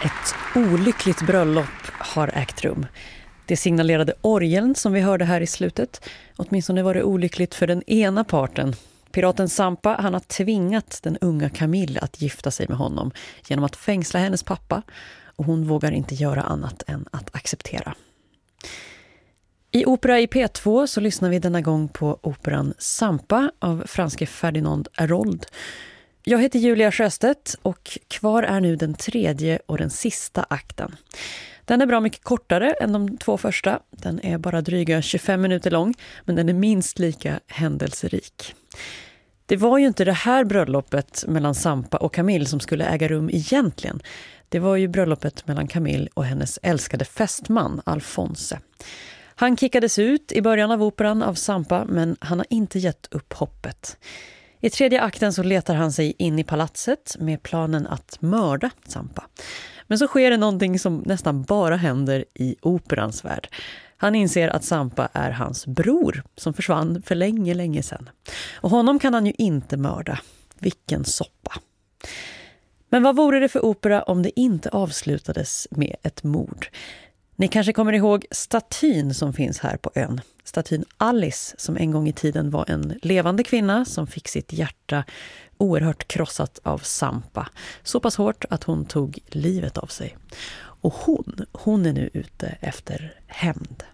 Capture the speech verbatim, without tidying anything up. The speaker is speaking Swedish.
Ett olyckligt bröllop har ägt rum. Det signalerade orgeln som vi hörde här i slutet. Åtminstone var det olyckligt för den ena parten. Piraten Zampa, han har tvingat den unga Camille att gifta sig med honom genom att fängsla hennes pappa, och hon vågar inte göra annat än att acceptera. I Opera i P två så lyssnar vi denna gång på operan Zampa av franske Ferdinand Hérold. Jag heter Julia Sjöstedt och kvar är nu den tredje och den sista akten. Den är bra mycket kortare än de två första. Den är bara dryga tjugofem minuter lång, men den är minst lika händelserik. Det var ju inte det här bröllopet mellan Zampa och Camille som skulle äga rum egentligen. Det var ju bröllopet mellan Camille och hennes älskade fästman Alphonse. Han kickades ut i början av operan av Zampa, men han har inte gett upp hoppet. I tredje akten så letar han sig in i palatset med planen att mörda Zampa. Men så sker det någonting som nästan bara händer i operans värld. Han inser att Zampa är hans bror som försvann för länge, länge sedan. Och honom kan han ju inte mörda. Vilken soppa. Men vad vore det för opera om det inte avslutades med ett mord? Ni kanske kommer ihåg statyn som finns här på ön. Statyn Alice, som en gång i tiden var en levande kvinna som fick sitt hjärta oerhört krossat av Zampa. Så pass hårt att hon tog livet av sig. Och hon, hon är nu ute efter hämnd.